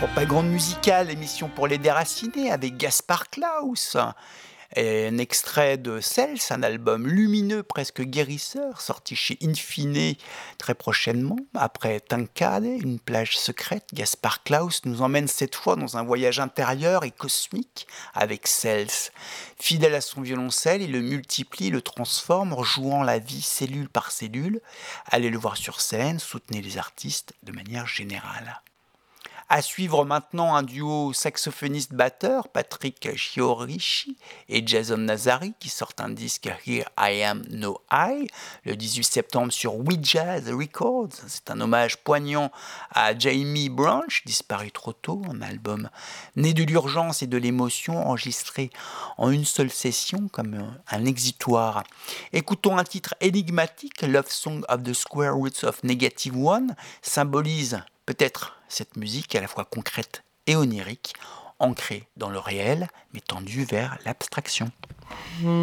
Propagande musicale, émission pour les déracinés avec Gaspard Klaus. Et un extrait de Cels, un album lumineux, presque guérisseur, sorti chez Infine très prochainement. Après Tankade, une plage secrète, Gaspard Klaus nous emmène cette fois dans un voyage intérieur et cosmique avec Cels. Fidèle à son violoncelle, il le multiplie, le transforme, rejouant la vie cellule par cellule. Allez le voir sur scène, soutenez les artistes de manière générale. À suivre maintenant un duo saxophoniste-batteur, Patrick Chiorishi et Jason Nazari, qui sortent un disque Here I Am No I, le 18 septembre sur We Jazz Records. C'est un hommage poignant à Jamie Branch, disparu trop tôt, un album né de l'urgence et de l'émotion, enregistré en une seule session comme un exutoire. Écoutons un titre énigmatique, Love Song of the Square Roots of Negative One, symbolise peut-être cette musique à la fois concrète et onirique, ancrée dans le réel, mais tendue vers l'abstraction.